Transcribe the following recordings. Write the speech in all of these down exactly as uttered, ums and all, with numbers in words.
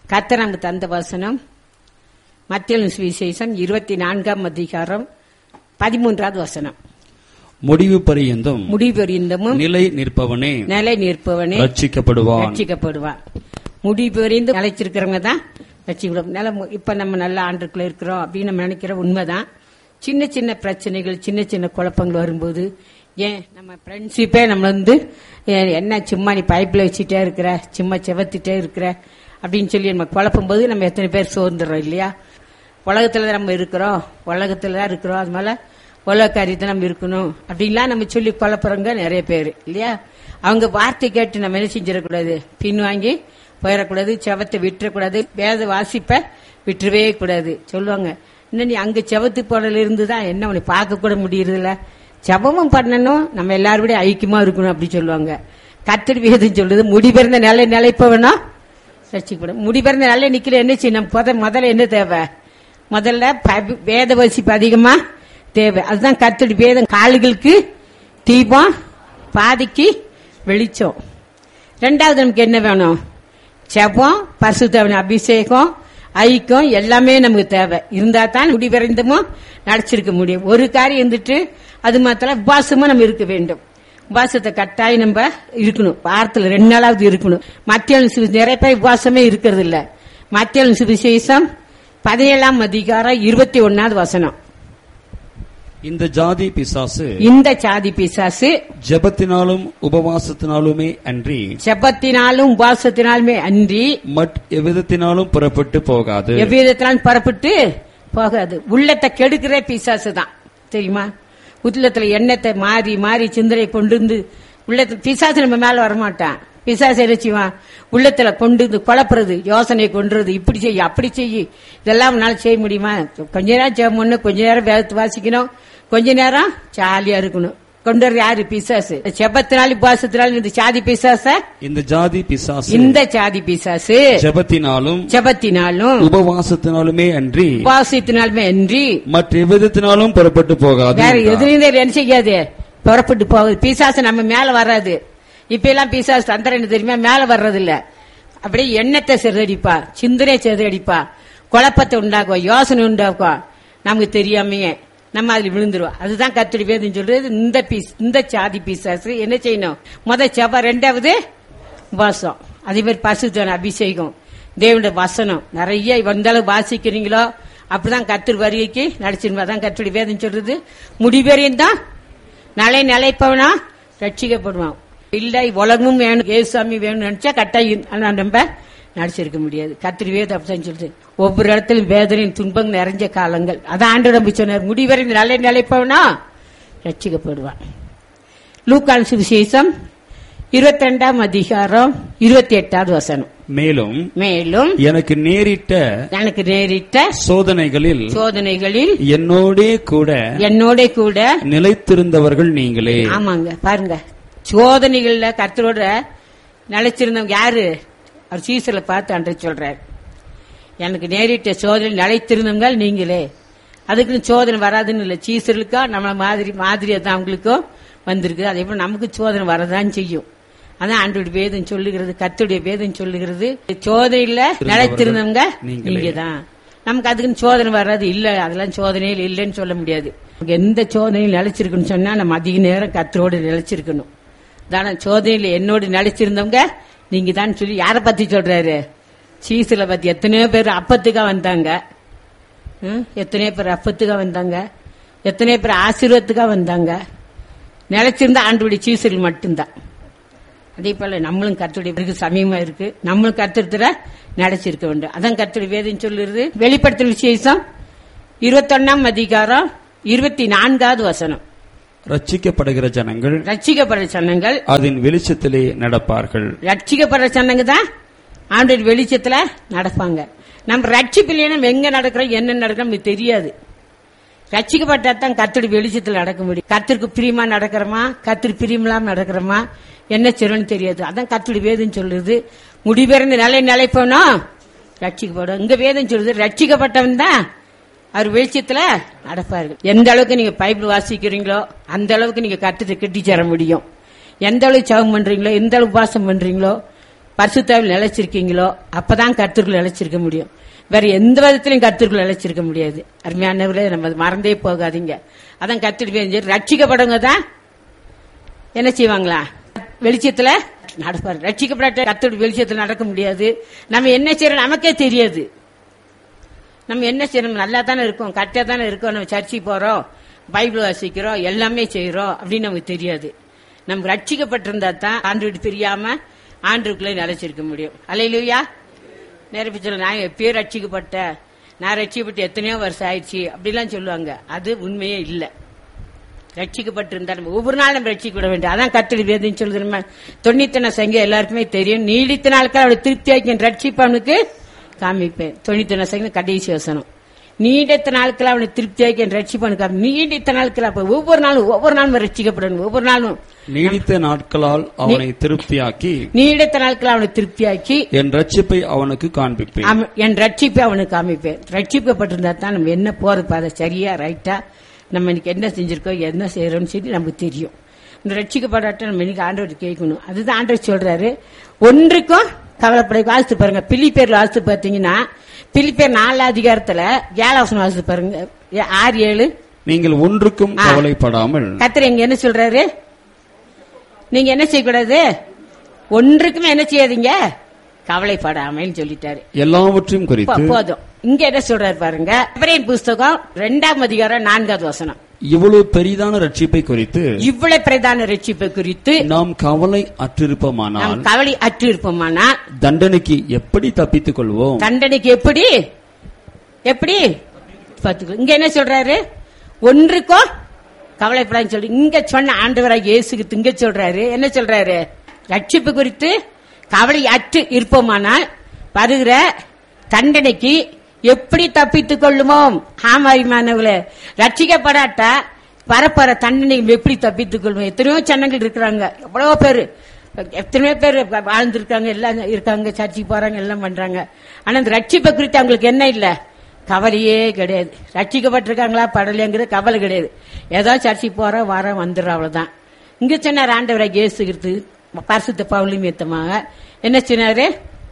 கர்த்தர் நமக்கு தந்த வசனம் மத்தேயு சுவிசேஷம் இருபத்தி நான்காம் அதிகாரம் பதிமூன்றாவது வசனம். முடிவு பரியந்தம் முடிவு பரியந்தமும் நிலை நிற்பவனே நிலை நிற்பவனே ரட்சிக்கப்படுவான் ரட்சிக்கப்படுவான். முடிவு பரியந்து நிலைச்சிருக்கிறவங்க தான் ரட்சிக்கப்படும். நல்ல இப்ப நம்ம நல்ல ஆண்டுக்குள்ள இருக்கிறோம் அப்படின்னு நம்ம நினைக்கிற உண்மைதான். சின்ன சின்ன பிரச்சனைகள் சின்ன சின்ன குழப்பங்கள் வரும்போது ஏன் நம்ம ஃப்ரெண்ட்ஷிப்பே நம்ம வந்து என்ன சும்மா நீ பைப்பில் வச்சுட்டே இருக்கிற சும்மா செவத்திட்டே இருக்கிற அப்படின்னு சொல்லி நம்ம குழப்பும் போது நம்ம எத்தனை பேர் சோர்ந்துடுறோம் இல்லையா? உலகத்துல நம்ம இருக்கிறோம், உலகத்துல தான் இருக்கிறோம், அது மேல உலக காரியத்தை நம்ம இருக்கணும் அப்படின்லாம் நம்ம சொல்லி குழப்பறவங்க நிறைய பேர் இல்லையா? அவங்க வார்த்தை கேட்டு நம்ம என்ன செஞ்சிடக்கூடாது, பின் வாங்கி போயிடக்கூடாது, செவத்தை விட்டுறக்கூடாது, வேத வாசிப்ப விட்டுறவே கூடாது. சொல்லுவாங்க இன்னும் நீ அங்க செவத்து போடல இருந்துதான் என்ன உன்னை பார்க்க கூட முடியறதில்ல, ஜெபமும் பண்ணணும், நம்ம எல்லாரோட ஐக்கியமா இருக்கணும் அப்படி சொல்லுவாங்க. கர்த்தர் வேதம் சொல்லுது முடிபிறந்த நிலை நிலைப்பவனா ரட்சிக்கப்படும். முடிபிறந்த நிலை நிக்கிற என்ன செய்யணும்? முதல்ல என்ன தேவை? முதல்ல வேத வசிப்பு அதிகமா தேவை. அதுதான் கர்த்தர் வேதம் கால்களுக்கு தீபம் பாதிக்கு வெளிச்சம். ரெண்டாவது நமக்கு என்ன வேணும்? ஜெபம், பரிசுத்த அபிஷேகம், ஐக்கியம் எல்லாமே நமக்கு தேவை. இருந்தா தான் முடிவிறந்தமும் நடிச்சிருக்க முடியும். ஒரு காரியம் இருந்துட்டு அது மாத்திரம் உபாசமும் நம்ம இருக்க வேண்டும். உபாசத்தை கட்டாயம் நம்ம இருக்கணும், வாரத்துல ரெண்டு நாளாவது இருக்கணும். மத்திய நிறைய பேர் உபாசமே இருக்கிறது இல்ல. மத்திய சுவிசேஷம் பதினேழாம் அதிகாரம் இருபத்தி ஒன்னாவது வசனம். இந்த ஜாதி பிசாசு இந்த ஜாதி பிசாசு ஜெபத்தினாலும் உபவாசத்தினாலுமே அன்றி ஜெபத்தினாலும் உபவாசத்தினாலுமே அன்றி மட் எவ்விதத்தினாலும் புறப்பட்டு போகாது. எவ்விதத்தினாலும் புறப்பட்டு போகாது. உள்ளத்தை கெடுக்கிற பிசாசு தான் தெரியுமா? உள்ளத்துல எண்ணத்தை மாறி மாறி சிந்தனை கொண்டு வந்து உள்ளத்துல பிசாசு நம்ம மேல வரமாட்டான். பிசாசு என்ன செய்வான்? உள்ளத்துல கொண்டு வந்து குழப்புறது, யோசனை கொண்டுறது, இப்படி செய்ய அப்படி செய்ய, இதெல்லாம் உன்னால செய்ய முடியுமா? கொஞ்ச நேரம் ஜெபம் பண்ணணும், கொஞ்ச நேரம் வேதத்தை வாசிக்கணும், கொஞ்ச நேரம் ஜாலியா இருக்கணும். கொண்டு வர யாரு? பிசாசு. ஜெபத்தினாலும் உபவாசத்தினாலும் இந்த ஜாதி பிசாச இந்த ஜாதி பிசாசு இந்த ஜாதி பிசாசு ஜெபத்தினாலும் ஜெபத்தினாலும் உபவாசத்தினாலுமே அன்றி உபவாசத்தினாலுமே அன்றி மற்ற எவ்விதத்தினாலும் புறப்பட்டு போகாது. வேற எதுலையும் என்ன செய்யாது, புறப்பட்டு போகுது. பிசாசு நம்ம மேல வராது. இப்ப எல்லாம் பிசாசு தந்திரம் என்ன தெரியுமா? மேல வர்றது இல்ல. அப்படியே எண்ணத்தை சிதறடிப்பா, சிந்தனை சிதறடிப்பா, குழப்பத்தை உண்டாக்குவா, யோசனை உண்டாக்குவா. நமக்கு தெரியாமையே நம்ம அதுல விழுந்துருவோம். அதுதான் கர்த்தருடைய வேதம் சொல்றது. இந்த பீஸ் இந்த சாதி பிசாசு என்ன செய்யணும்? முத செப, ரெண்டாவது வாசம், அதே மாதிரி பரிசுத்த அபிஷேகம், தேவனுடைய வசனம் நிறைய வந்த அளவு வாசிக்கிறீங்களோ அப்படிதான் கர்த்தர் வருகைக்கு நடிச்சிருந்தா. அதான் கர்த்தருடைய வேதம் சொல்றது. முடிவரையும் தான் நலை நிலைப்பவனா ரட்சிக்கப்படுவான். இல்ல உலகமும் வேணும், ஏசாமி வேணும்னு நினைச்சா கட்டாயம் நம்ம நடிச்சிருக்க முடியாது. கர்த்தர் வேதம் அப்படிதான் சொல்றது. ஒவ்வொரு இடத்திலும் வேதனையின் துன்பம் நிறைஞ்ச காலங்கள். அதான் ஆண்டு நம்பி சொன்னார், முடிவரை நல்ல நிலைப்பவனா ரட்சிக்கப்படுவான். லூக்கான் சுவிசேஷம் இருபத்தி ரெண்டாம் அதிகாரம் இருபத்தி எட்டாவது வசனம். மேலும் மேலும் எனக்கு நேரிட்ட எனக்கு நேரிட்ட சோதனைகளில் சோதனைகளில் என்னோடே கூட என்னோட கூட நிலைத்திருந்தவர்கள் நீங்களே. ஆமாங்க, பாருங்க, சோதனைகள்ல கர்த்தரோட நிலைச்சிருந்தவங்க யாரு? அவர் சீசல பார்த்து அன்றை சொல்றாரு, எனக்கு நேரிட்ட சோதனை நிலைத்திருந்தவங்க நீங்களே. அதுக்குன்னு சோதனை வராதுன்னு இல்லை. சீசர்களுக்கா நம்மள மாதிரி மாதிரியா தான் அவங்களுக்கும் வந்திருக்கு. அதே போல நமக்கு சோதனை வரதான் செய்யும். அதான் ஆண்டோட வேதம் சொல்லுகிறது, கர்த்தருடைய வேதம் சொல்லுகிறது, சோதனையில நிலைத்திருந்தவங்க நீங்க தான். நமக்கு அதுக்குன்னு சோதனை வராது இல்ல, அதெல்லாம் சோதனையில் இல்லைன்னு சொல்ல முடியாது. எந்த சோதனையில் நிலைச்சிருக்குன்னு சொன்னா நம்ம அதிக நேரம் கர்த்தரோடு நிலைச்சிருக்கணும். தானே சோதனையில என்னோடு நிலைச்சிருந்தவங்க நீங்க தான் சொல்லி யாரை பத்தி சொல்றாரு? சீசுல பத்தி. எத்தனையோ பேர் அப்பத்துக்கா வந்தாங்க, எத்தனையோ பேர் அப்பத்துக்கா வந்தாங்க, எத்தனையோ பேர் ஆசீர்வாதத்துக்கா வந்தாங்க. நிலைச்சிருந்தா ஆண்டோடைய சீசுகள் மட்டும்தான். அதே போல நம்மளும் கர்த்தருடைய சமயமா இருக்கு, நம்மளும் கர்த்தத்துல நிலைச்சிருக்க வேண்டும். அதான் கர்த்தருடைய வேதம் சொல்லுறது. வெளிப்படுத்தல் விசேஷம் இருபத்தி ஒன்னாம் அதிகாரம் இருபத்தி நான்காவது வசனம். ரட்சிக்கப்படுகிற ஜனங்கள் ரட்சிக்கப்படுற ஜனங்கள் அதன் வெளிச்சத்திலே நடப்பார்கள். ரட்சிக்கப்படுற ஜனங்க தான் ஆண்டோட வெளிச்சத்துல நடப்பாங்க. நம்ம ரட்சிப்பில்லையே நம்ம எங்க நடக்கிறோம் என்ன நடக்கிறோம் நமக்கு தெரியாது. ரட்சிக்கப்பட்டா தான் கர்த்தருடைய வெளிச்சத்துல நடக்க முடியும். கர்த்தருக்கு பிரியமா நடக்கிறோமா, கர்த்தர் பிரியமில்லாம நடக்கிறோமா, என்ன செய்யணும்னு தெரியாது. அதான் கர்த்தருடைய வேதம் சொல்லுது, முடிபிறந்த நிலை நிலைப்போனா ரட்சிக்கப்படும். இங்க வேதம் சொல்லுது, ரட்சிக்கப்பட்டவன் தான் அவர் வெளிச்சத்துல நடப்பார்கள். எந்த அளவுக்கு நீங்க பைபிள் வாசிக்கிறீங்களோ அந்த அளவுக்கு நீங்க கர்த்தரை கட்டி சேர முடியும். எந்த அளவுக்கு ஜெபம் பண்றீங்களோ, எந்த அளவுக்கு உபவாசம் பண்றீங்களோ, பரிசுத்தாவில் நிலைச்சிருக்கீங்களோ அப்பதான் கர்த்தருக்குள் நிலைச்சிருக்க முடியும். வேற எந்த விதத்திலையும் கர்த்தருக்குள் நிலைச்சிருக்க முடியாது. அருமையானவர்களே, நம்ம மறந்தே போகாதீங்க. அதான் கர்த்தருடைய ரட்சிக்கப்படுங்க தான் என்ன செய்வாங்களா, வெளிச்சத்துல நடப்பாரு. ரட்சிக்கப்பட்ட கர்த்தருடைய வெளிச்சத்துல நடக்க முடியாது. நம்ம என்ன செய்யறோம் நமக்கே தெரியாது. நம்ம என்ன செய்யணும், நல்லா தானே இருக்கோம், கரெக்டா தானே இருக்கோம், நம்ம சர்ச்சைக்கு போறோம், பைபிள் வாசிக்கிறோம், எல்லாமே செய்யறோம் அப்படின்னு நமக்கு தெரியாது. நமக்கு ரட்சிக்கப்பட்டிருந்தா தான் ஆண்டு விட்டு பிரியாம ஆண்டுக்குள்ளே நிலைச்சிருக்க முடியும். அல்லேலூயா. நிறைய பேர் சொல்ல, நான் எப்பயோ ரட்சிக்கப்பட்டேன், நான் ரட்சிக்கப்பட்டு எத்தனையோ வருஷம் ஆயிடுச்சு அப்படிலாம் சொல்லுவாங்க. அது உண்மையே இல்லை. ரட்சிக்கப்பட்டிருந்தா நம்ம ஒவ்வொரு நாளும் நம்ம ரட்சிக்கப்பட வேண்டும். அதான் கர்த்தருடைய வேதம் சொல்லுது. நம்ம தொண்ணூத்தி சங்க எல்லாருக்குமே தெரியும். நீடித்த நாட்கள் அவளை திருப்தியாக்கி ரட்சிப்பவனுக்கு காமிப்பேன். தொண்ணூத்தி சங்க கடைசி வசனம். நீடித்த நாட்கள் அவனை திருப்தியாக்கி ரட்சிப்பவனுக்கு. நீடித்த நாட்கள் அப்ப ஒவ்வொரு நாளும் ஒவ்வொரு நாளும் ரட்சிக்கப்படணும். ஒவ்வொரு நாளும் நீடித்த நாட்களால் அவனை திருப்தியாக்கி நீடித்த நாட்கள் அவனை திருப்தியாக்கி என் ரட்சிப்பை அவனுக்கு காண்பிப்பேன். என் ரட்சிப்பை அவனுக்கு காமிப்பேன். ரட்சிக்கப்பட்டிருந்தா தான் நம்ம என்ன போறது அதை சரியா ரைட்டா நம்ம இன்னைக்கு என்ன செஞ்சிருக்கோம், என்ன செய்யறோம்னு சொல்லி நமக்கு தெரியும். இந்த ரட்சிக்கப்படாட்ட நம்ம இன்னைக்கு ஆண்டவர் கேட்கணும். அதுதான் ஆண்டவர் சொல்றாரு, ஒன்றுக்கும் கவலைப்பட. வாசித்து பாருங்க, பிலிப்பேர்ல வாசித்து பார்த்தீங்கன்னா, பிலிப்பேர் நாலு அதிகாரத்துல ஏழாவசனம் வாசித்து பாருங்க, ஆறு ஏழு. நீங்கள் ஒன்றுக்கும் கவலைப்படாமல். கர்த்தர் எங்க என்ன சொல்றாரு, நீங்க என்ன செய்யக்கூடாது, ஒன்றுக்குமே என்ன செய்யாதீங்க, கவலைப்படாமல் சொல்லிட்டாரு. எல்லாவற்றையும் குறித்து போதும். இங்க என்ன சொல்றாரு பாருங்க, எபிரேயர் புஸ்தகம் இரண்டாம் அதிகாரம் நான்காவது வசனம். இவ்வளவு பெரிதான ரட்சிப்பை குறித்து இவ்வளவு பெரிதான ரட்சிப்பை குறித்து நாம் கவலை அற்றிருப்போமானால் கவலை அற்றிருப்போமானால் தண்டனைக்கு எப்படி தப்பித்துக் கொள்வோம்? தண்டனைக்கு எப்படி எப்படி இங்க என்ன சொல்றாரு, ஒன்றுக்கோ கவலைப்படான்னு சொல்லி இங்க சொன்ன ஆண்டவராக இயேசுக்கு இங்க சொல்றாரு. என்ன சொல்றாரு, ரட்சிப்பு குறித்து கவலை அற்று இருப்போமானால் வருகிற தண்டனைக்கு எப்படி தப்பித்துக் கொள்ளுமோம்? ஆமாரிமானவர்களே, ரட்சிக்கப்படாட்டா வரப்போற தண்டனை எப்படி தப்பித்துக் கொள்வோம்? எத்தனையோ ஜனங்கள் இருக்கிறாங்க, எவ்வளவோ பேரு, எத்தனையோ பேர் வாழ்ந்திருக்காங்க, எல்லாம் இருக்காங்க, சர்ச்சைக்கு போறாங்க, எல்லாம் பண்றாங்க. ஆனா இந்த ரட்சிப்பை குறித்து அவங்களுக்கு என்ன இல்ல, கவலையே கிடையாது. ரட்சிக்கப்பட்டிருக்காங்களா படலைங்கிற கவலை கிடையாது. ஏதோ சர்ச்சைக்கு போறோம் வரோம் வந்துடுறோம், அவ்வளவுதான். இங்க சொன்னார் ஆண்டவராக இயேசுகிறது பரிசுத்த பவுல் நிமித்தமாக என்ன சொன்னாரு,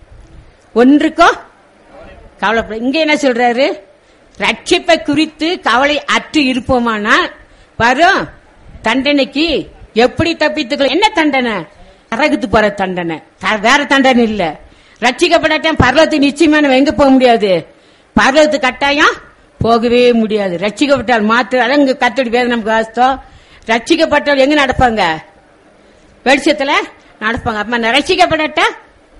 ஒன்றுக்கோ கவலைப்பட. இங்க என்ன சொல்றாரு, ரட்சிப்பை குறித்து கவலை அற்று இருப்போமானால் வரும் தண்டனைக்கு எப்படி தப்பித்துக்கலாம்? என்ன தண்டனை? நரகத்துக்கு போற தண்டனை, வேற தண்டனை இல்ல. ரட்சிக்கப்படாட்டம் பரலோகத்துக்கு நிச்சயமான எங்க போக முடியாது, பரலோகத்துக்கு கட்டாயம் போகவே முடியாது. ரட்சிக்கப்பட்டால் மாத்திரம் அதான் இங்க கர்த்தருடைய வேதம் நமக்கு வாசித்தோம். ரட்சிக்கப்பட்டால் எங்க நடப்பாங்க, வெளிச்சத்துல நடப்பாங்க. அப்ப ரட்சிக்கப்படாட்டா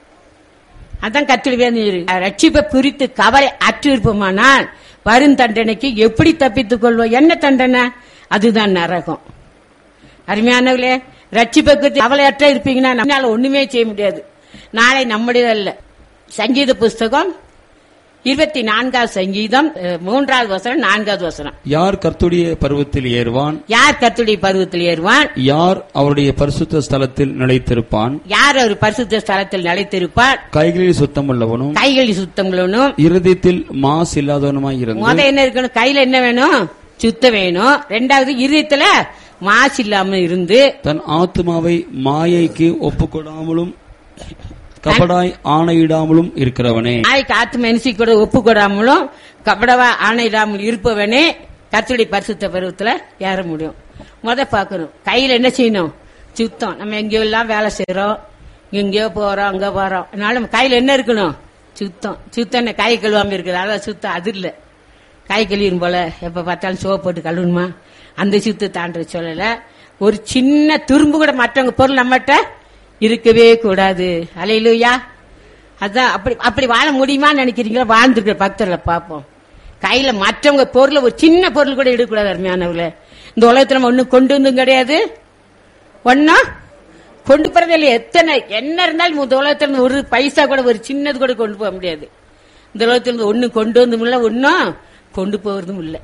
அதான் கர்த்தருடைய ரட்சிப்பை குறித்து கவலை அற்று இருப்போமானால் வரும் தண்டனைக்கு எப்படி தப்பித்துக் கொள்வோம்? என்ன தண்டனை? அதுதான் நரகம். அருமையானவர்களே, ரட்சிப்பை குறித்து கவலை அற்ற இருப்பீங்கன்னா நம்மளால ஒண்ணுமே செய்ய முடியாது. நாளை நம்முடைய அல்ல. சங்கீத புஸ்தகம் இருபத்தி நான்காவது சங்கீதம் மூன்றாவது வசனம் நான்காவது வசனம். யார் கர்த்தருடைய பர்வத்தில் ஏறுவான்? யார் கர்த்தருடைய பர்வத்தில் ஏறுவான்? யார் அவருடைய பரிசுத்த ஸ்தலத்தில் நிலைத்திருப்பான்? யார் அவர் பரிசுத்த ஸ்தலத்தில் நிலைத்திருப்பான்? கைகளில் சுத்தமுள்ளவனும் கைகளில் சுத்தமுள்ளவனும் இருதயத்தில் மாசு இல்லாதவனுமாய் இருந்து. முத என்ன இருக்கணும், கையில என்ன வேணும், சுத்தம் வேணும். ரெண்டாவது இருதயத்துல மாசு இல்லாம இருந்து தன் ஆத்மாவை மாயைக்கு ஒப்புக்கொடாமலும் கபடாய் ஆணையிடாமலும் இருக்கிறவனே. நாய்க்கு ஆத்ம என்சி கூட ஒப்பு கொடாமலும் கபடவா ஆணையிடாமல் இருப்பவனே கர்த்தருடைய பரிசுத்த பருவத்துல ஏற முடியும். முத பாக்கணும், கையில என்ன செய்யணும், சுத்தம். நம்ம எங்கேயோ எல்லாம் வேலை செய்யறோம், எங்கேயோ போறோம், அங்க போறோம், அதனால நம்ம கையில என்ன இருக்கணும், சுத்தம். சுத்தம் கை கழுவாம இருக்குது, அதான் சுத்தம். அது இல்ல கை கழுவிடும் போல எப்ப பார்த்தாலும் சோப்பு போட்டு கழுவணுமா, அந்த சுத்த தாண்ட சொல்லல. ஒரு சின்ன துரும்பு கூட மற்றவங்க பொருள் நம்மகிட்ட இருக்கவே கூடாது. அல்லேலூயா. அதான் அப்படி அப்படி வாழ முடியுமான்னு நினைக்கிறீங்களா? வாழ்ந்துருக்கிற பக்தர்களை பார்ப்போம். கையில மற்றவங்க பொருள் ஒரு சின்ன பொருள் கூட எடுக்கக்கூடாது. அருமையானவர்களே, இந்த உலகத்துல நம்ம ஒன்னும் கொண்டு வந்தும் கிடையாது, ஒன்னும் கொண்டு போறது இல்லை. எத்தனை என்ன இருந்தாலும் இந்த உலகத்துல ஒரு பைசா கூட ஒரு சின்னது கூட கொண்டு போக முடியாது. இந்த உலகத்துல ஒன்னும் கொண்டு வந்தும் இல்லை, ஒன்னும் கொண்டு போறதும் இல்லை.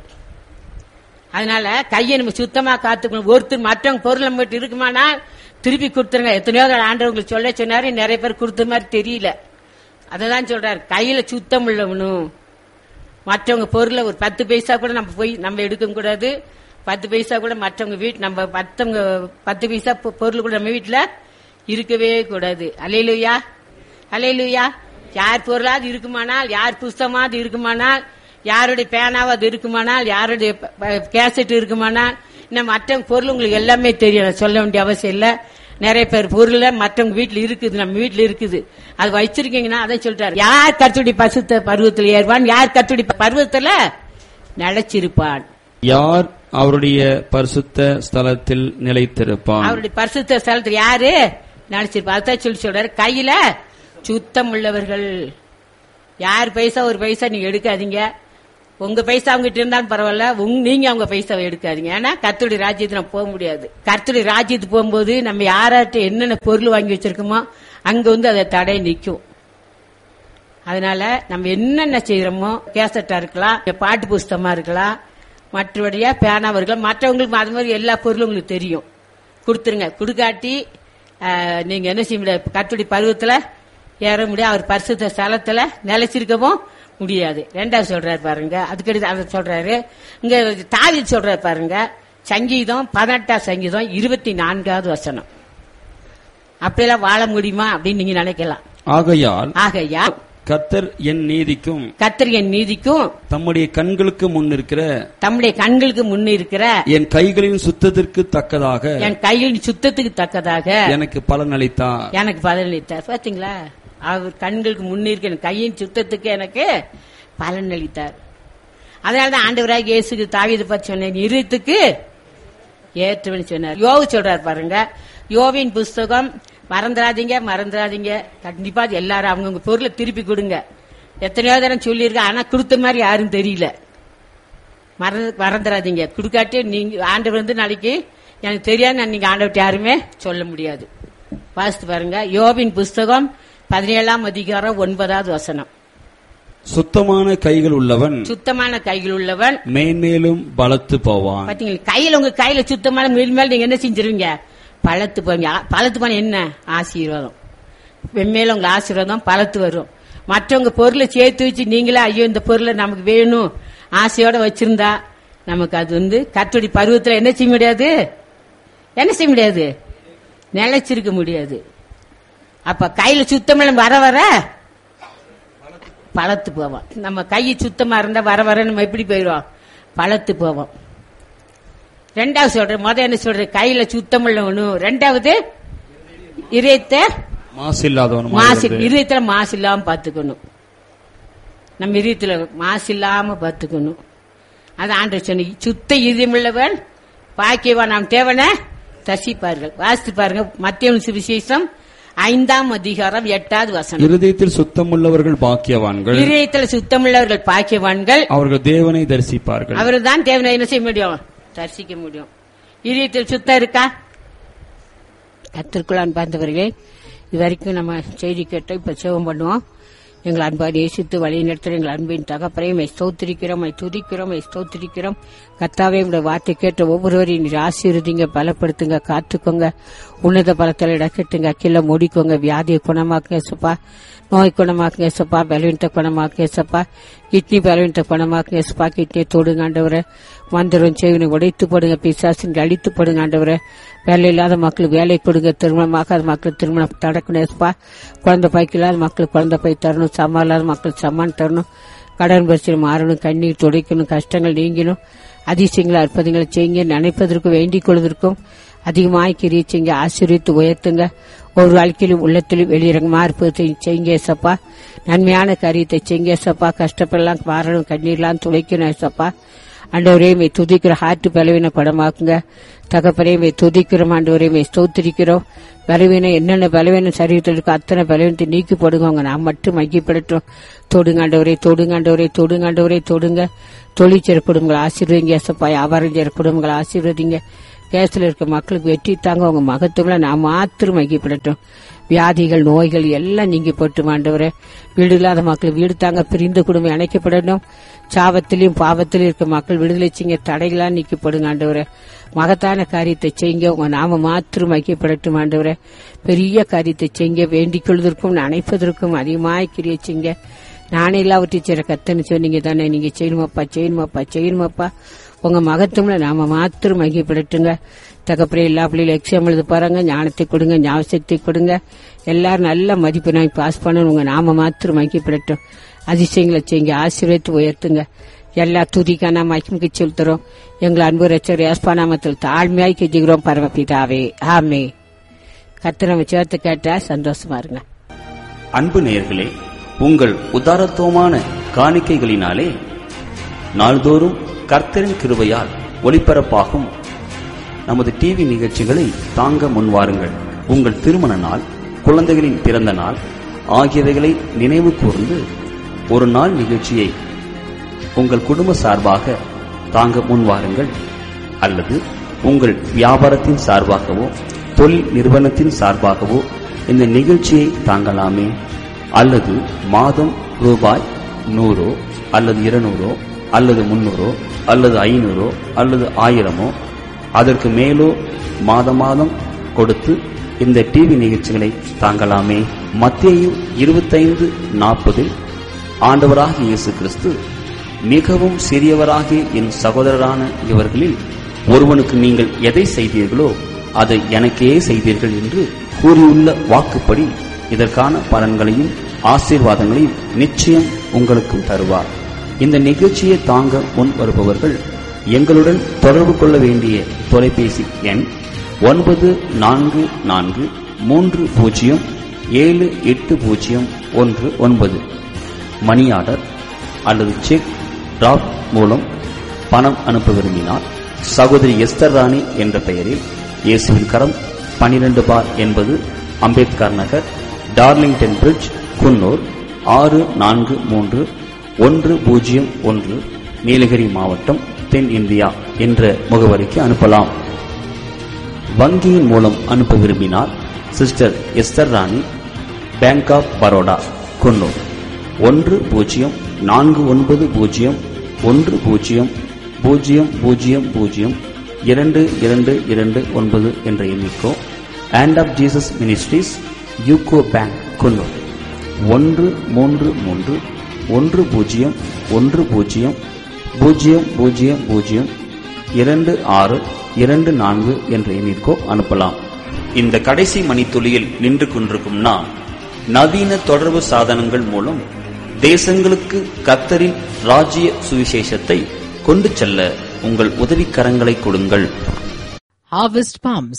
அதனால கையை நம்ம சுத்தமா காத்துக்கணும். ஒருத்தர் மற்றவங்க பொருள் நம்ம இருக்குமானா திருப்பி கொடுத்துருங்க. எத்தனையோ ஆண்டவங்களுக்கு சொல்ல சொன்னாரு, நிறைய பேர் கொடுத்த மாதிரி தெரியல. அததான் சொல்றாரு, கையில சுத்தம் உள்ளவனும். மற்றவங்க பொருளை ஒரு பத்து பைசா கூட நம்ம போய் நம்ம எடுக்க கூடாது. பத்து பைசா கூட மற்றவங்க வீட்டு நம்ம மற்றவங்க பத்து பைசா பொருள் கூட நம்ம வீட்டுல இருக்கவே கூடாது. அல்லேலூயா. ஹல்லேலூயா. யார் பொருளாவது இருக்குமானால், யார் புஸ்தமாவது இருக்குமானால், யாருடைய பேனாவது இருக்குமானால், யாருடைய கேசட் இருக்குமானால், இன்னும் மற்ற பொருள் உங்களுக்கு எல்லாமே தெரியும், சொல்ல வேண்டிய அவசியம் இல்ல. நிறைய பேர் பொருள் மற்றவங்க வீட்டுல இருக்குது, நம்ம வீட்டுல இருக்குது, அது வச்சிருக்கீங்கன்னா அதை சொல்றாரு. யார் கர்த்தருடைய பரிசுத்த பருவத்தில் ஏறுவான், யார் கர்த்தருடைய பருவத்துல நிலைச்சிருப்பான், யார் அவருடைய பரிசுத்த ஸ்தலத்தில் நிலைத்திருப்பான். அவருடைய பரிசுத்த ஸ்தலத்தில் யாரு நிலைச்சிருப்பான். அதான் சொல்லி சொல்றாரு, கையில சுத்தம் உள்ளவர்கள். யார் பைசா ஒரு பைசா நீங்க எடுக்காதீங்க. உங்க பைசா அவங்ககிட்ட இருந்தாலும் பரவாயில்ல, நீங்க அவங்க பைசாவை எடுக்காதீங்க. ஏன்னா கர்த்தருடைய ராஜ்யத்துக்கு நம்ம போக முடியாது. கர்த்தருடைய ராஜ்யத்துக்கு போகும்போது நம்ம யாராட்ட என்னென்ன பொருள் வாங்கி வச்சிருக்கோமோ அங்க வந்து அதை தடை நிற்கும். அதனால நம்ம என்னென்ன செய்யறோமோ, கேசட்டா இருக்கலாம், பாட்டு புஸ்தகமா இருக்கலாம், மற்றபடியா பேனாவா இருக்கலாம், மற்றவங்களுக்கு அது மாதிரி எல்லா பொருளும் உங்களுக்கு தெரியும், கொடுத்துருங்க. கொடுக்காட்டி நீங்க என்ன செய்ய முடியாது, கர்த்தருடைய பருவத்துல ஏற முடியாது, அவர் பரிசுத்த ஸ்தலத்துல நிலைச்சிருக்கவும் முடியாது. ரெண்டாவது சொல்றாரு பாருங்க, அதுக்கடுத்து அதை சொல்றாரு. இங்க தாவீது சொல்றாரு பாருங்க, சங்கீதம் பதினெட்டாம் சங்கீதம் இருபத்தி நான்காவது வசனம். அப்படியெல்லாம் வாழ முடியுமா அப்படின்னு நீங்க நினைக்கலாம். ஆகையால் ஆகையால் கர்த்தர் என் நீதிக்கும் கர்த்தர் என் நீதிக்கும் தம்முடைய கண்களுக்கு முன் இருக்கிற தம்முடைய கண்களுக்கு முன் இருக்கிற என் கைகளின் சுத்தத்திற்கு தக்கதாக என் கைகளின் சுத்தத்துக்கு தக்கதாக எனக்கு பலன் அளித்தார். எனக்கு பலன் அளித்தார். பாத்தீங்களா, அவர் கண்களுக்கு முன்னிருக்க என் கையின் சுத்தத்துக்கு எனக்கு பலன் அளித்தார். அதனாலதான் ஆண்டவராக இயேசுக்கு தாவீது பற்றி சொன்னேன், இருத்துக்கு ஏற்றவன் சொன்னார். யோவு சொல்றார் பாருங்க, யோவின் புஸ்தகம் மறந்துடாதீங்க மறந்துடாதீங்க கண்டிப்பா எல்லாரும் அவங்கவுங்க பொருளை திருப்பி கொடுங்க. எத்தனையோ தரம் சொல்லியிருக்க, ஆனா கொடுத்த மாதிரி யாரும் தெரியல. மறந்துடாதீங்க. கொடுக்காட்டி நீங்க ஆண்டவர் வந்து நாளைக்கு எனக்கு தெரியாது நீங்க ஆண்டவர்கிட்ட யாருமே சொல்ல முடியாது. வாசித்து பாருங்க, யோபின் புஸ்தகம் பதினேழாம் அதிகாரம் ஒன்பதாவது வசனம். சுத்தமான கைகள் உள்ளவன் சுத்தமான கைகள் உள்ளவன் மேன்மேலும் பலத்து போவான். பாத்தீங்களா, கையில உங்க கையில சுத்தமான மேல் மேல் நீங்க என்ன செஞ்சிருவீங்க, பலத்து போவீங்க. பலத்து போன என்ன ஆசீர்வாதம், வெண்மையில உங்க ஆசீர்வாதம் பலத்து வரும். மற்றவங்க பொருளை சேர்த்து வச்சு நீங்களே ஐயோ இந்த பொருளை நமக்கு வேணும் ஆசையோட வச்சிருந்தா நமக்கு அது வந்து கர்த்தருடைய பருவத்துல என்ன செய்ய முடியாது, என்ன செய்ய முடியாது, நிலைச்சிருக்க முடியாது. அப்ப கையில சுத்தம் வர வர பலத்து போவோம். நம்ம கை சுத்தமா இருந்தா வர வர நம்ம எப்படி போயிடுவோம், பலத்து போவோம். ரெண்டாவது சொல்ற, முத என்ன சொல்ற, கையில சுத்தம் உள்ளவனும், ரெண்டாவது இதயத்தை மாசு இல்லாதவனும். மாசு இதயத்துல மாசு இல்லாம பாத்துக்கணும். நம்ம இதயத்துல மாசு இல்லாம பாத்துக்கணும். அது ஆண்டவர் சொன்ன, சுத்த இதயம் உள்ளவன் பாக்கியவான், நாம் தேவனை தரிசிப்பார்கள். வாசித்து பாருங்க, மத்தேயு சுவிசேஷம் ஐந்தாம் அதிகாரம் எட்டாவது வசனம். இருதயத்தில் சுத்தமுள்ளவர்கள் பாக்கியவான்கள், இருதயத்தில் சுத்தமுள்ளவர்கள் பாக்கியவான்கள், அவர்கள் தேவனை தரிசிப்பார்கள். அவர்கள் தான் தேவனை என்ன செய்ய முடியும், தரிசிக்க முடியும். இதயத்தில் சுத்தம் இருக்கா? கர்த்தருக்குள் அன்பார்ந்தவர்களே, இது வரைக்கும் நம்ம செய்தி கேட்டோம். இப்ப சேவம் பண்ணுவோம். எங்கள் அன்பாடு நேசித்து வழி நடத்துகிற எங்கள் அன்பின் தகப்பனையும் ஸ்தோத்திரிக்கிறோம், துதிக்கிறோம், ஸ்தோத்திரிக்கிறோம். கர்த்தாவே, உங்களுடைய வார்த்தை கேட்ட ஒவ்வொருவரையும் நீர் ஆசீர்வதிங்க, பலப்படுத்துங்க, காத்துக்கோங்க, உன்னத பலத்தில் இடக்கட்டுங்க, கீழே மூடிக்கோங்க, வியாதியை குணமாக்குங்க சப்பா, நோய் குணமாக்குங்க சப்பா, பலவீனத்தை குணமாக்குங்க சப்பா, கிட்னி பலவீனத்தை குணமாக்குங்க சப்பா, கிட்னியை தொடுங்க ஆண்டவரை, மந்திரம் செய்வனை உடைத்து போடுங்க, பிசாசின் அழித்து போடுங்க ஆண்டவரை, வேலை இல்லாத மக்களுக்கு வேலை கொடுங்க, திருமணமாகாத மக்களுக்கு திருமணம் தடக்கணும் சப்பா, குழந்தை பாய்க்கு இல்லாத மக்களுக்கு குழந்தை பாய் தரணும், சம்மா இல்லாத மக்களுக்கு சம்மான் தரணும், கடன் பிரச்சனை மாறணும், கண்ணீர் துடைக்கணும், கஷ்டங்கள் நீங்கணும், அதிசயங்களை அற்புதங்களை செய்யுங்க, நினைப்பதற்கு வேண்டிக் கொள்வதற்கும் அதிகமாக கிரியை செய்யுங்க, ஆசீர்வித்து உயர்த்துங்க, ஒரு வாழ்க்கையிலும் உள்ளத்திலும் வெளியிறங்கமா இருப்பதை செய்யுங்க சப்பா, நன்மையான காரியத்தை செய்யுங்க சப்பா, கஷ்டப்படலாம் மாறணும், கண்ணீர்லாம் துடைக்கணும் சப்பா. ஆண்டவரையுமே துதிக்கிற ஹார்ட் பலவீன குணமாக்குங்க தகப்பனையுமே துதிக்கிறோம், ஆண்டவரையுமே ஸ்தோத்திரிக்கிறோம். பலவீனம் என்னென்ன பலவீனம் சரீரத்தில் இருக்கோ அத்தனை பலவீனத்தை நீக்கி போடுங்க, நான் மட்டும் மையப்படட்டும். தொடுங்காண்டவரே தொடுங்காண்டவரே தொடுங்காண்டவரே தொடுங்க, தொழிற்சேர குடும்பங்களை ஆசீர்வதிங்க சப்பா, வியாபாரம் செய்கிற குடும்பங்களை ஆசீர்வதிங்க, கேஸ்ல இருக்க மக்களுக்கு வெற்றி தாங்க, உங்க மகத்துவம்ல நான் மாத்திரம் மையப்படட்டும். வியாதிகள் நோய்கள் எல்லாம் நீங்கி போட்டு ஆண்டவரே, வீடு இல்லாத மக்கள் வீடு தாங்க, பிரிந்த குடும்பம் இணைக்கப்படணும், சாபத்திலையும் பாவத்திலும் இருக்க மக்கள் விடுதலை செய்யுங்க, தடைகளாம் நீக்கப்படுங்க ஆண்டவரே, மகத்தான காரியத்தை செய்யுங்க, உங்க நாம மாத்திரம் ஐக்கியப்படட்டும் ஆண்டவரே, பெரிய காரியத்தை செய்யுங்க, வேண்டிக் கொள்வதற்கும் நினைப்பதற்கும் அதிகமாய் கிரியை செய்யுங்க. நானே எல்லாவற்றையும் செய்ற கத்தன்னு சொன்னீங்க தானே, நீங்க செய்யணுமாப்பா செய்யணுமாப்பா செய்யணுமாப்பா, உங்க மகத்துவம்ல நாம மாத்திரம் மகிழ்படட்டுங்க. தகப்பறே எல்லா பிள்ளைகளும் எக்ஸாம் எழுத போறாங்க, ஞானத்தை கொடுங்க, ஞாபகத்தை கொடுங்க. எல்லாரும் நல்ல மதிப்பு நாய் பாஸ் பண்ணணும். உங்க நாம மாத்திரம் மகிழ்படட்டும். அதிசயங்களை செய்யுங்க, ஆசீர்வதித்து உயர்த்துங்க. எல்லா துதிக்கான மகிமைக்கு செலுத்துறோம். எங்களை அன்பு ரட்சகர் இயேசு நாமத்தில் தாழ்மையாய் கெஞ்சுகிறோம் பரமபிதாவே, ஆமே. கர்த்தர் நம்ம சேர்த்து கேட்டா சந்தோஷமா இருங்க. அன்பு நேயர்களே, உங்கள் உதாரத்துவமான காணிக்கைகளினாலே நாள்தோறும் கர்த்தரின் கிருபையால் ஒளிபரப்பாகும் நமது டிவி நிகழ்ச்சிகளை தாங்க முன்வாருங்கள். உங்கள் திருமண நாள், குழந்தைகளின் பிறந்த நாள் ஆகியவைகளை நினைவு கூர்ந்து ஒரு நாள் நிகழ்ச்சியை உங்கள் குடும்ப சார்பாக தாங்க முன்வாருங்கள். அல்லது உங்கள் வியாபாரத்தின் சார்பாகவோ தொழில் நிறுவனத்தின் சார்பாகவோ இந்த நிகழ்ச்சியை தாங்கலாமே. அல்லது மாதம் ரூபாய் நூறோ அல்லது இருநூறோ அல்லது முன்னூறோ அல்லது ஐநூறோ அல்லது ஆயிரமோ அதற்கு மேலோ மாத மாதம் கொடுத்து இந்த டிவி நிகழ்ச்சிகளை தாங்கலாமே. மத்தேயு இருபத்தைந்து நாற்பதில் ஆண்டவராகிய இயேசு கிறிஸ்து, மிகவும் சிறியவராகிய என் சகோதரரான இவர்களில் ஒருவனுக்கு நீங்கள் எதை செய்தீர்களோ அதை எனக்கே செய்தீர்கள் என்று கூறியுள்ள வாக்குப்படி இதற்கான பலன்களையும் ஆசீர்வாதங்களையும் நிச்சயம் உங்களுக்கும் தருவார். இந்த நிகழ்ச்சியை தாங்க முன் வருபவர்கள் எங்களுடன் தொடர்பு கொள்ள வேண்டிய தொலைபேசி எண் ஒன்பது நான்கு நான்கு மூன்று பூஜ்ஜியம் ஏழு எட்டு பூஜ்ஜியம் ஒன்று ஒன்பது. மணி ஆர்டர் அல்லது செக் டிராப் மூலம் பணம் அனுப்ப விரும்பினால் சகோதரி எஸ்தர் ராணி என்ற பெயரில் இயேசுவின் கரம் பனிரெண்டு பார் என்பது அம்பேத்கர் நகர், டார்லிங்டன் பிரிட்ஜ், குன்னூர் ஆறு நான்கு மூன்று ஒன்று பூஜ்ஜியம் ஒன்று, நீலகிரி மாவட்டம், தென் இந்தியா என்ற முகவரிக்கு அனுப்பலாம். வங்கியின் மூலம் அனுப்ப விரும்பினால் sister Esther Rani, bank of Baroda, Coonoor ஒன்று பூஜ்ஜியம் நான்கு ஒன்பது பூஜ்ஜியம் ஒன்று பூஜ்ஜியம் பூஜ்ஜியம் பூஜ்ஜியம் பூஜ்ஜியம் இரண்டு இரண்டு இரண்டு ஒன்பது என்ற எண்ணிக்கோ. Hand of Jesus ministries, UCO bank, Coonoor ஒன்று மூன்று மூன்று ஒன்று பூஜ்ஜியம் ஒன்று பூஜ்ஜியம் பூஜ்ஜியம் பூஜ்ஜியம் பூஜ்ஜியம் இரண்டு ஆறு இரண்டு நான்கு என்ற எண்ணிற்கோ அனுப்பலாம். இந்த கடைசி மணித்துளியில் நின்று கொண்டிருக்கும் நான், நவீன தொடர்பு சாதனங்கள் மூலம் தேசங்களுக்கு கர்த்தரின் ராஜ்ய சுவிசேஷத்தை கொண்டு செல்ல உங்கள் உதவிக்கரங்களை கொடுங்கள். Harvest Palms.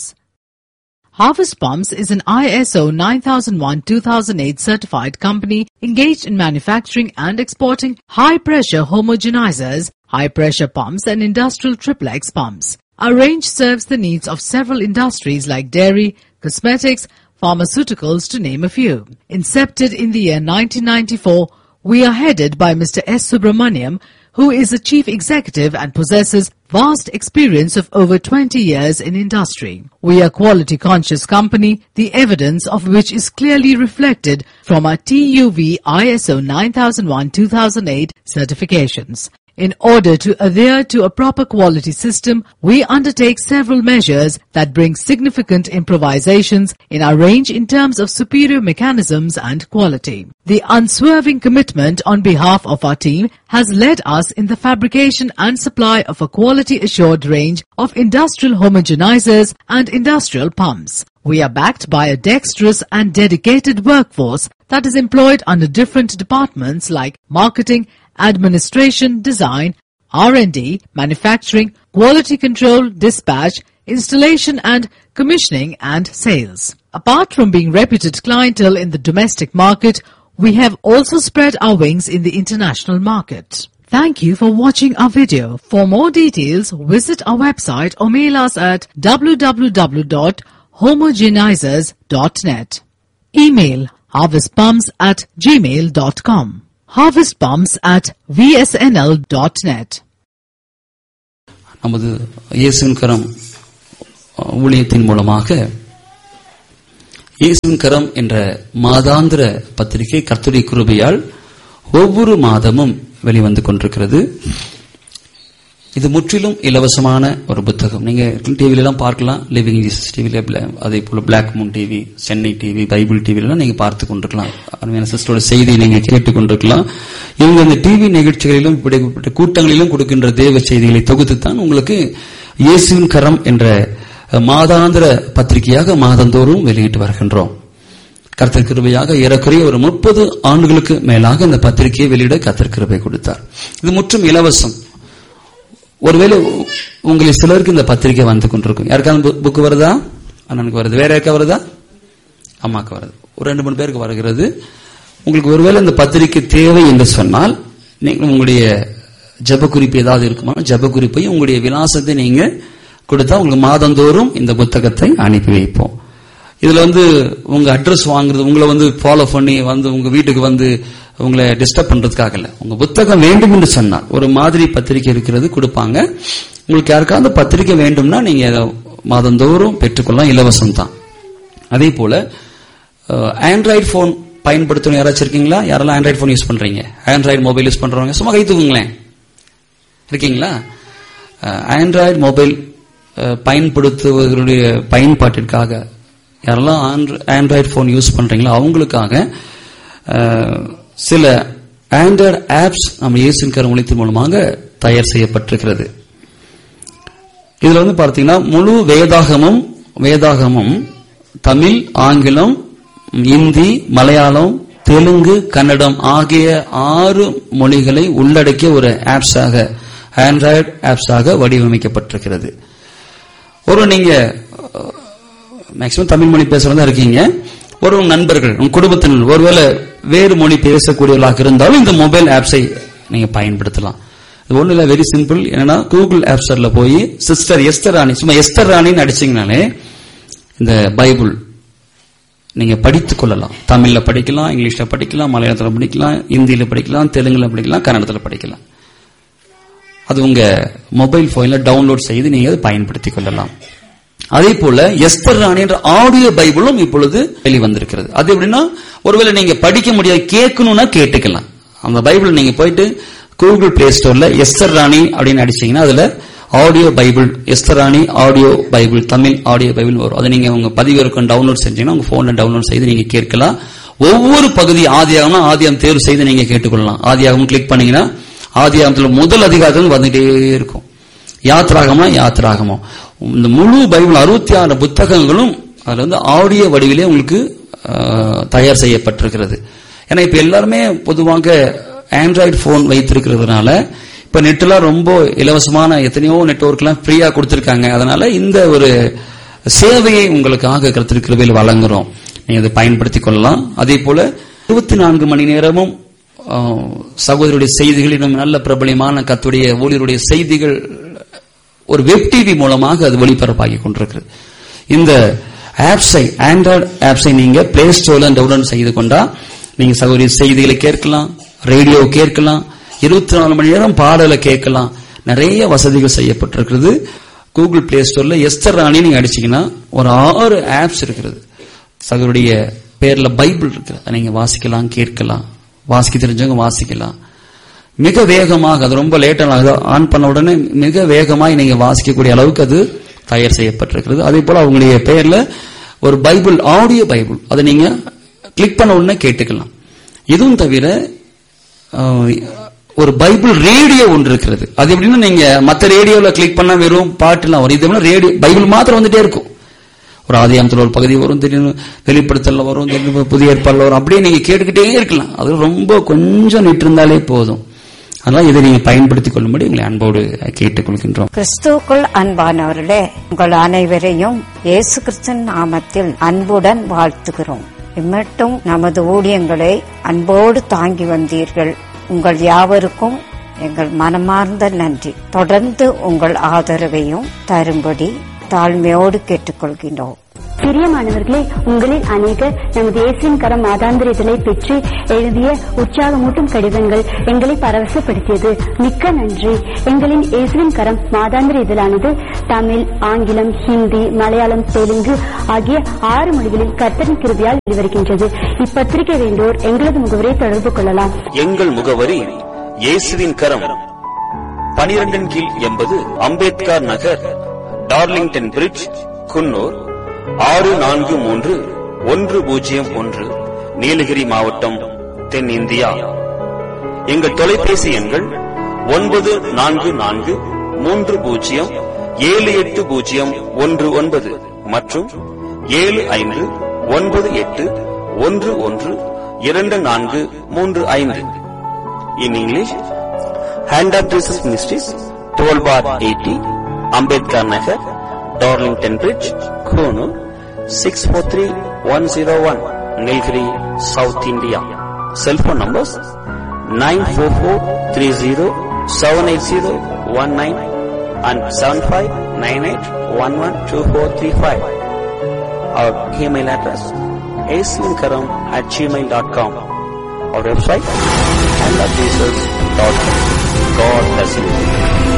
Harvest Palms is an I S O nine thousand one two thousand eight certified company engaged in manufacturing and exporting high-pressure homogenizers, high-pressure pumps and industrial triplex pumps. Our range serves the needs of several industries like dairy, cosmetics, pharmaceuticals to name a few. Incepted in the year nineteen ninety-four, we are headed by Mister S. Subramaniam, who is a chief executive and possesses vast experience of over twenty years in industry. We are a quality-conscious company, the evidence of which is clearly reflected from our T U V I S O nine thousand one two thousand eight certifications. In order to adhere to a proper quality system, we undertake several measures that bring significant improvisations in our range in terms of superior mechanisms and quality. The unswerving commitment on behalf of our team has led us in the fabrication and supply of a quality-assured range of industrial homogenizers and industrial pumps. We are backed by a dexterous and dedicated workforce that is employed under different departments like marketing, administration, design, R and D, manufacturing, quality control, dispatch, installation and commissioning and sales. Apart from being reputed clientele in the domestic market, we have also spread our wings in the international market. Thank you for watching our video. For more details, visit our website or mail us at w w w dot homogenizers dot net. Email harvestpumps at gmail dot com. harvestpumps at v s n l dot net. நமது இயேசுவின் கரம் ஊழியத்தின் மூலமாக இயேசுவின் கரம் என்ற மாதாந்திர பத்திரிகை கர்த்தருடைய கிருபையால் ஒவ்வொரு மாதமும் வெளிவந்து கொண்டிருக்கிறது. இது முற்றிலும் இலவசமான ஒரு புத்தகம். நீங்க டிவில எல்லாம் பார்க்கலாம், லிவிங் ஜீசஸ் டிவில, அதே போல black Moon TV, Chennai TV, Bible டிவில எல்லாம் நீங்க பார்த்து கொண்டிருக்கலாம். அருமையான சிஸ்டரோட செய்தியை நீங்க கேட்டுக் கொண்டிருக்கலாம். இவங்க இந்த டிவி நிகழ்ச்சிகளிலும் இப்படிப்பட்ட கூட்டங்களிலும் கொடுக்கின்ற தேவ செய்திகளை தொகுத்துத்தான் உங்களுக்கு இயேசுவின் கரம் என்ற மாதாந்திர பத்திரிகையாக மாதந்தோறும் வெளியிட்டு வருகின்றோம். கர்த்தர் கிருபையாக ஏறக்குறைய ஒரு முப்பது ஆண்டுகளுக்கு மேலாக இந்த பத்திரிகையை வெளியிட கர்த்தர் கிருபை கொடுத்தார். இது முற்றும் இலவசம். ஒருவேளை உங்களுக்கு சிலருக்கு இந்த பத்திரிகை வந்து கொண்டிருக்கும். யாருக்காவது புக்கு வருதா? அண்ணனுக்கு வருது. வேற யாருக்கா வருதா? அம்மாக்கு வருது. ஒரு ரெண்டு மூணு பேருக்கு வருகிறது. உங்களுக்கு ஒருவேளை இந்த பத்திரிகை தேவை என்று சொன்னால் நீங்கள் உங்களுடைய ஜப குறிப்பு ஏதாவது இருக்குமா, ஜப குறிப்பையும் உங்களுடைய விலாசத்தை நீங்க கொடுத்தா உங்களுக்கு மாதந்தோறும் இந்த புத்தகத்தை அனுப்பி வைப்போம். இதுல வந்து உங்க அட்ரஸ் வாங்குறது, உங்களை வந்து ஃபாலோ பண்ணி வந்து உங்க வீட்டுக்கு வந்து உங்களை டிஸ்டர்ப் பண்றதுக்காக இல்ல. உங்க புத்தகம் வேண்டும் என்று சொன்னால் ஒரு மாதிரி பத்திரிகை இருக்கிறது கொடுப்பாங்க. உங்களுக்கு யாருக்காவது பத்திரிகை வேண்டும்னா நீங்க மாதந்தோறும் பெற்றுக்கொள்ளலாம், இலவசம் தான். அதே போல ஆண்ட்ராய்டு போன் பயன்படுத்தணும் யாராச்சும் இருக்கீங்களா? யாரெல்லாம் ஆண்ட்ராய்டு போன் யூஸ் பண்றீங்க? ஆண்ட்ராய்டு மொபைல் யூஸ் பண்றவங்க சும்மா கை தூக்குங்களேன். இருக்கீங்களா? ஆண்ட்ராய்டு மொபைல் பயன்படுத்துவர்களுடைய பயன்பாட்டிற்காக யாரெல்லாம் ஆண்ட்ராய்டு போன் யூஸ் பண்றீங்களோ அவங்களுக்காக சில ஆண்ட்ராய்டு ஆப்ஸ் நம்ம இயேசுவின் கரம் ஒளித்தின் மூலமாக தயார் செய்யப்பட்டிருக்கிறது. இதுல வந்து பார்த்தீங்கன்னா முழு வேதாகமும் வேதாகமும் தமிழ், ஆங்கிலம், இந்தி, மலையாளம், தெலுங்கு, கன்னடம் ஆகிய ஆறு மொழிகளை உள்ளடக்கிய ஒரு ஆப்ஸாக, ஆண்ட்ராய்டு ஆப்ஸாக வடிவமைக்கப்பட்டிருக்கிறது. ஒரு நீங்க மேக்சிமம் தமிழ் மொழி பேசுறதா இருக்கீங்க, ஒரு நண்பர்கள், உங்க குடும்பத்தினர் ஒருவேளை வேறு மொழி பேசக்கூடியவர்களாக இருந்தாலும் இந்த மொபைல் ஆப்ஸை நீங்க பயன்படுத்தலாம். இது ஒண்ணு இல்ல, வெரி சிம்பிள். என்னன்னா கூகுள் ஆப் ஸ்டோர்ல போய் சிஸ்டர் எஸ்தர் ராணி, சும்மா எஸ்தர் ராணின்னு அடிச்சீங்கனாலே இந்த பைபிள் நீங்க படித்துக் கொள்ளலாம். தமிழ்ல படிக்கலாம், இங்கிலீஷ்ல படிக்கலாம், மலையாளத்துல படிக்கலாம், இந்தியில படிக்கலாம், தெலுங்குல படிக்கலாம், கன்னடத்துல படிக்கலாம். அது உங்க மொபைல் போன்ல டவுன்லோட் செய்து நீங்க அதை பயன்படுத்திக் கொள்ளலாம். அதே போல எஸ்தர் ராணி என்ற ஆடியோ பைபிளும் இப்பொழுது வெளிவந்திருக்கிறது. அது எப்படின்னா ஒருவேளை நீங்க படிக்க முடியாது, கேட்கணும்னா கேட்டுக்கலாம். அந்த பைபிள் நீங்க போயிட்டு கூகுள் பிளே ஸ்டோர்ல எஸ்தர் ராணி அப்படின்னு அடிச்சீங்கன்னா அதுல ஆடியோ பைபிள், எஸ்தர் ராணி audio Bible, Tamil audio Bible வரும். அதை நீங்க உங்க பதிவிறக்கம் டவுன்லோட் செஞ்சீங்கன்னா உங்க போன்ல டவுன்லோட் செய்து நீங்க கேட்கலாம். ஒவ்வொரு பகுதி ஆதியாகம்னா ஆதியாகம் தேர்வு செய்து நீங்க கேட்டுக்கொள்ளலாம். ஆதியாகம் கிளிக் பண்ணீங்கன்னா ஆதியாகத்துல முதல் அதிகாரம் வந்துட்டே இருக்கும். யாத்ராகமா யாத்ராகமோ இந்த முழு பைபிள் அறுபத்தி ஆறு புத்தகங்களும் அதுல வந்து ஆடியோ வடிவிலே உங்களுக்கு தயார் செய்யப்பட்டிருக்கிறது. ஏன்னா இப்ப எல்லாருமே பொதுவாக ஆண்ட்ராய்டு போன் வைத்திருக்கிறதுனால இப்ப நெட்லாம் ரொம்ப இலவசமான எத்தனையோ நெட்வொர்க் எல்லாம் ஃப்ரீயா கொடுத்திருக்காங்க. அதனால இந்த ஒரு சேவையை உங்களுக்காக கர்த்தர் கிருபையில் வழங்குறோம். நீங்க அதை பயன்படுத்திக் கொள்ளலாம். அதே போல இருபத்தி நான்கு மணி நேரமும் சகோதரருடைய செய்திகள், இன்னும் நல்ல பிரபலமான கர்த்தருடைய ஊழியருடைய செய்திகள் ஒரு வெப் டிவி மூலமாக அது ஒளிபரப்பாகி கொண்டிருக்கிறது. இந்த ஆப்ஸை, ஆண்ட்ராய்டு ஆப்ஸை நீங்க பிளே ஸ்டோர்ல டவுன்லோட் செய்து கொண்டா நீங்க சகோதரி செய்திகளை கேட்கலாம், ரேடியோ கேட்கலாம், இருபத்தி நாலு மணி நேரம் பாடலை கேட்கலாம். நிறைய வசதிகள் செய்யப்பட்டிருக்கிறது. கூகுள் பிளே ஸ்டோர்ல எஸ்தர் ராணி நீங்க அடிச்சீங்கன்னா ஒரு ஆறு ஆப்ஸ் இருக்கிறது. சகோதரிய பேர்ல பைபிள் இருக்கு, அதை நீங்க வாசிக்கலாம், கேட்கலாம். வாசிக்க தெரிஞ்சவங்க வாசிக்கலாம். மிக வேகமாக, அது ரொம்ப லேட்டாக ஆன் பண்ண உடனே மிக வேகமாக நீங்க வாசிக்கக்கூடிய அளவுக்கு அது தயார் செய்யப்பட்டிருக்கிறது. அதே போல அவங்களுடைய பெயர்ல ஒரு பைபிள், ஆடியோ பைபிள், அதை நீங்க கிளிக் பண்ண உடனே கேட்டுக்கலாம். இதுவும் தவிர ஒரு பைபிள் ரேடியோ ஒன்று இருக்கிறது. அது எப்படின்னா நீங்க மற்ற ரேடியோல கிளிக் பண்ணா வெறும் பாட்டுலாம் வரும். இது ரேடியோ பைபிள் மாத்திரம் வந்துட்டே இருக்கும். ஒரு ஆதியாகமத்தில் ஒரு பகுதி வரும், திடீர்னு வெளிப்படுத்தல வரும், திடீர்னு புதிய ஏற்பாடுல வரும். அப்படியே நீங்க கேட்டுக்கிட்டே இருக்கலாம். அது ரொம்ப கொஞ்சம் நிட்டு இருந்தாலே போதும். அதனால இதை நீங்க பயன்படுத்திக் கொள்ளும்படி உங்களை அன்போடு கேட்டுக் கொள்கின்றோம். கிறிஸ்துவுக்குள் அன்பானவர்களே, உங்கள் அனைவரையும் இயேசு கிறிஸ்துவின் நாமத்தில் அன்புடன் வாழ்த்துகிறோம். இம்மட்டும் நமது ஊழியங்களை அன்போடு தாங்கி வந்தீர்கள். உங்கள் யாவருக்கும் எங்கள் மனமார்ந்த நன்றி. தொடர்ந்து உங்கள் ஆதரவையும் தரும்படி தாழ்மையோடு கேட்டுக்கொள்கின்றோம். பிரியமானவர்களே, உங்களில் அநேகர் நமது இயேசுவின் கரம் மாதாந்திர இதழை பெற்று எழுதிய உற்சாகமூட்டும் கடிதங்கள் எங்களை பரவசப்படுத்தியது. மிக்க நன்றி. எங்களின் இயேசுவின் கரம் மாதாந்திர இதழானது தமிழ், ஆங்கிலம், ஹிந்தி, மலையாளம், தெலுங்கு ஆகிய ஆறு மொழிகளில் கர்த்தரின் கிருபையால் வெளிவருகின்றது. இப்பத்திரிகை வேண்டோர் எங்களது முகவரை தொடர்பு கொள்ளலாம். எங்கள் முகவரி இயேசுவின் கரம், பனிரெண்டின் கீழ் எண்பது அம்பேத்கர் நகர், டார்லிங்டன் பிரிட்ஜ், குன்னூர் ஆறு நான்கு மூன்று ஒன்று பூஜ்ஜியம் ஒன்று, நீலகிரி மாவட்டம், தென்னிந்தியா. எங்கள் தொலைபேசி எண்கள் ஒன்பது நான்கு நான்கு மூன்று பூஜ்ஜியம் ஏழு எட்டு பூஜ்ஜியம் ஒன்று ஒன்பது மற்றும் ஏழு ஐந்து ஒன்பது எட்டு ஒன்று ஒன்று இரண்டு நான்கு மூன்று ஐந்து. In English, hand of Jesus ministries, twelve bar eighty, Ambedkar Nagar, Darlington bridge, Coonoor six four three one zero one, Nilgiri, south India. Cellphone numbers nine four four three zero seven eight zero one nine and seven five nine eight one one two four three five. Our email address asinkaram at gmail dot com. Our website and jesus dot com. God bless you.